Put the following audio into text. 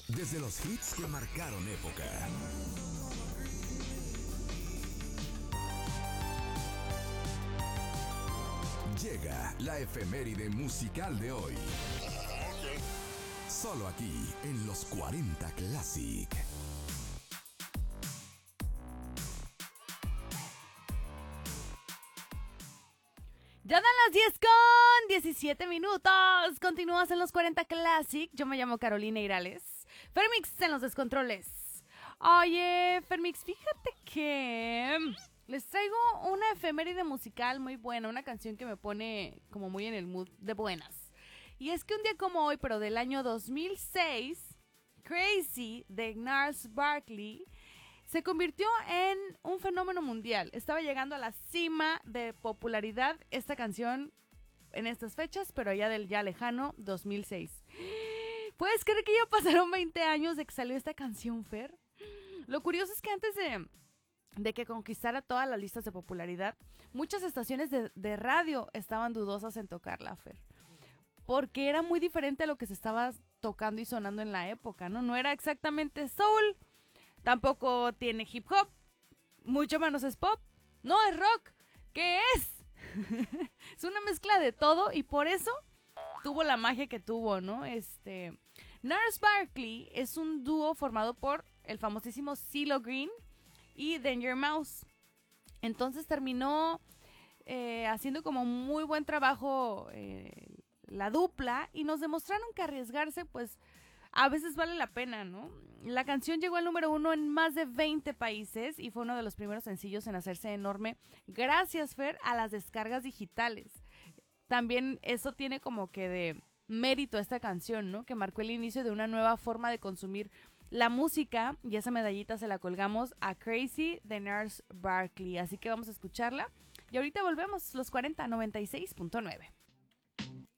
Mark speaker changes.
Speaker 1: Desde los hits que marcaron época. Llega la efeméride musical de hoy. Solo aquí, en los 40 Classic.
Speaker 2: Ya dan las 10:17. Continúas en los 40 Classic. Yo me llamo Carolina Irales. Fermix en los descontroles. Oye, Fermix, fíjate que les traigo una efeméride musical muy buena. Una canción que me pone como muy en el mood de buenas. Y es que un día como hoy, pero del año 2006, Crazy de Gnarls Barkley se convirtió en un fenómeno mundial. Estaba llegando a la cima de popularidad esta canción en estas fechas, pero allá del ya lejano 2006. ¿Puedes creer que ya pasaron 20 años de que salió esta canción, Fer? Lo curioso es que antes de que conquistara todas las listas de popularidad, muchas estaciones de radio estaban dudosas en tocarla, Fer. Porque era muy diferente a lo que se estaba tocando y sonando en la época, ¿no? No era exactamente soul. Tampoco tiene hip hop, mucho menos es pop, no es rock. ¿Qué es? Es una mezcla de todo y por eso tuvo la magia que tuvo, ¿no? Gnarls Barkley es un dúo formado por el famosísimo CeeLo Green y Danger Mouse. Entonces terminó haciendo como muy buen trabajo la dupla y nos demostraron que arriesgarse, pues, a veces vale la pena, ¿no? La canción llegó al número 1 en más de 20 países y fue uno de los primeros sencillos en hacerse enorme gracias, Fer, a las descargas digitales. También eso tiene como que de mérito esta canción, ¿no? Que marcó el inicio de una nueva forma de consumir la música y esa medallita se la colgamos a Crazy de Gnarls Barkley. Así que vamos a escucharla y ahorita volvemos, los 40 96.9.